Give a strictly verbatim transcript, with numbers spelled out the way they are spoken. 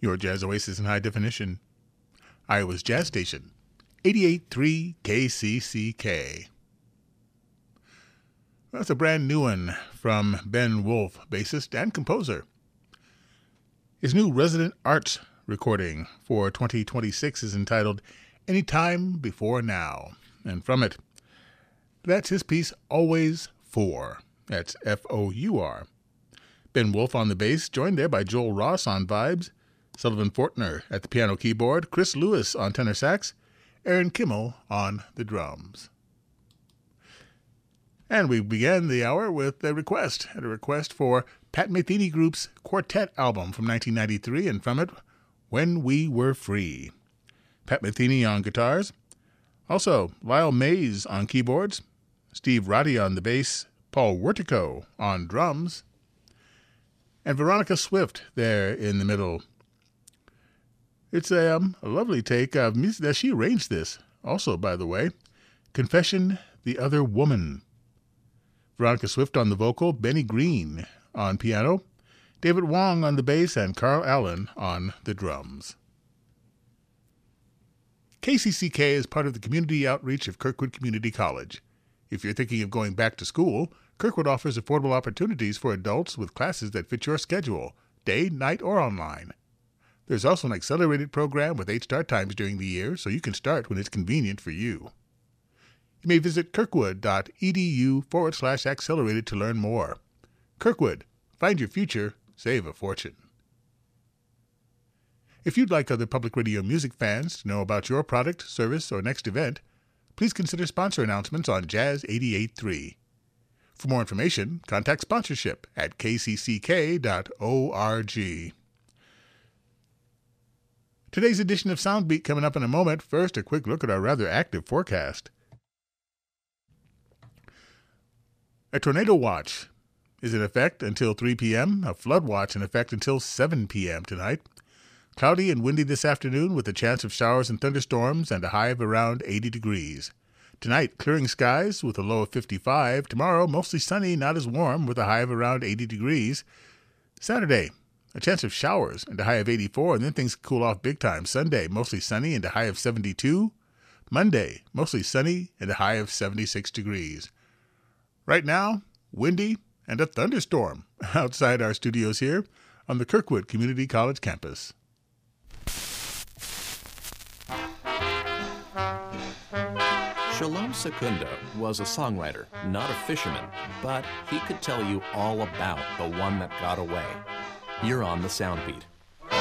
your jazz oasis in high definition. Iowa's Jazz Station, eighty-eight point three K C C K. That's a brand new one from Ben Wolf, bassist and composer. His new Resident Arts recording for twenty twenty-six is entitled Anytime Before Now, and from it, that's his piece Always Four. That's F O U R. Ben Wolf on the bass, joined there by Joel Ross on vibes, Sullivan Fortner at the piano keyboard, Chris Lewis on tenor sax, Aaron Kimmel on the drums. And we began the hour with a request, a request for Pat Metheny Group's Quartet album from nineteen ninety-three, and from it, When We Were Free. Pat Metheny on guitars, also Lyle Mays on keyboards, Steve Roddy on the bass, Paul Wertico on drums, and Veronica Swift there in the middle. It's a, um, a lovely take of music that she arranged this, also, by the way, Confession, the Other Woman. Veronica Swift on the vocal, Benny Green on piano, David Wong on the bass, and Carl Allen on the drums. K C C K is part of the community outreach of Kirkwood Community College. If you're thinking of going back to school, Kirkwood offers affordable opportunities for adults with classes that fit your schedule, day, night, or online. There's also an accelerated program with eight start times during the year, so you can start when it's convenient for you. You may visit kirkwood.edu forward slash accelerated to learn more. Kirkwood, find your future, save a fortune. If you'd like other public radio music fans to know about your product, service, or next event, please consider sponsor announcements on Jazz eighty-eight point three. For more information, contact sponsorship at k c c k dot org. Today's edition of Soundbeat coming up in a moment. First, a quick look at our rather active forecast. A tornado watch is in effect until three p.m., a flood watch in effect until seven p.m. tonight. Cloudy and windy this afternoon with a chance of showers and thunderstorms and a high of around eighty degrees. Tonight, clearing skies with a low of fifty-five. Tomorrow, mostly sunny, not as warm, with a high of around eighty degrees. Saturday, a chance of showers and a high of eighty-four, and then things cool off big time. Sunday, mostly sunny and a high of seventy-two. Monday, mostly sunny and a high of seventy-six degrees. Right now, windy and a thunderstorm outside our studios here on the Kirkwood Community College campus. Shalom Secunda was a songwriter, not a fisherman, but he could tell you all about the one that got away. You're on the Soundbeat.